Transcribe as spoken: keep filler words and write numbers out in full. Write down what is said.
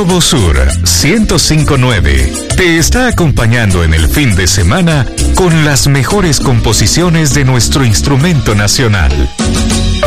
Globo Sur ciento cinco punto nueve te está acompañando en el fin de semana con las mejores composiciones de nuestro instrumento nacional.